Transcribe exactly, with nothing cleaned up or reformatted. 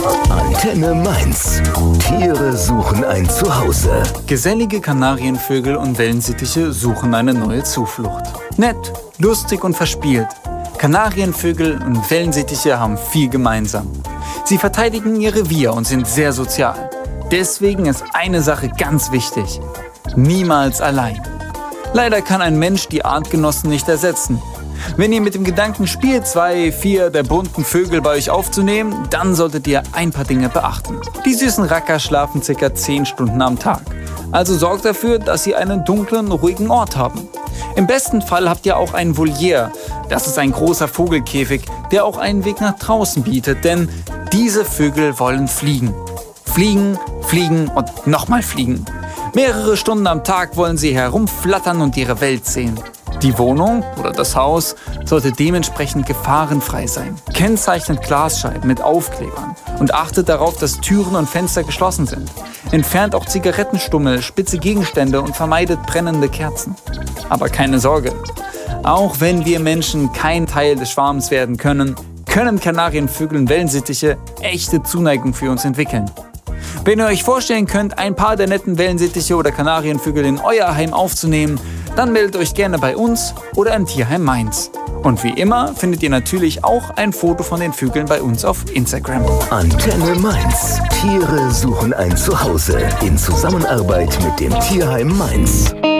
Antenne Mainz. Tiere suchen ein Zuhause. Gesellige Kanarienvögel und Wellensittiche suchen eine neue Zuflucht. Nett, lustig und verspielt. Kanarienvögel und Wellensittiche haben viel gemeinsam. Sie verteidigen ihr Revier und sind sehr sozial. Deswegen ist eine Sache ganz wichtig: niemals allein. Leider kann ein Mensch die Artgenossen nicht ersetzen. Wenn ihr mit dem Gedanken spielt, zwei, vier der bunten Vögel bei euch aufzunehmen, dann solltet ihr ein paar Dinge beachten. Die süßen Racker schlafen ca. zehn Stunden am Tag. Also sorgt dafür, dass sie einen dunklen, ruhigen Ort haben. Im besten Fall habt ihr auch ein Voliere. Das ist ein großer Vogelkäfig, der auch einen Weg nach draußen bietet, denn diese Vögel wollen fliegen. Fliegen, fliegen und nochmal fliegen. Mehrere Stunden am Tag wollen sie herumflattern und ihre Welt sehen. Die Wohnung oder das Haus sollte dementsprechend gefahrenfrei sein. Kennzeichnet Glasscheiben mit Aufklebern und achtet darauf, dass Türen und Fenster geschlossen sind. Entfernt auch Zigarettenstummel, spitze Gegenstände und vermeidet brennende Kerzen. Aber keine Sorge, auch wenn wir Menschen kein Teil des Schwarms werden können, können Kanarienvögel und Wellensittiche echte Zuneigung für uns entwickeln. Wenn ihr euch vorstellen könnt, ein paar der netten Wellensittiche oder Kanarienvögel in euer Heim aufzunehmen, dann meldet euch gerne bei uns oder im Tierheim Mainz. Und wie immer findet ihr natürlich auch ein Foto von den Vögeln bei uns auf Instagram. Antenne Mainz. Tiere suchen ein Zuhause in Zusammenarbeit mit dem Tierheim Mainz.